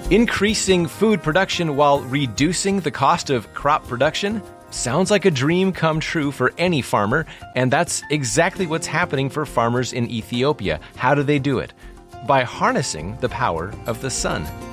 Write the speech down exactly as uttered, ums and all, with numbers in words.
Increasing food production while reducing the cost of crop production? Sounds like a dream come true for any farmer, and that's exactly what's happening for farmers in Ethiopia. How do they do it? By harnessing the power of the sun.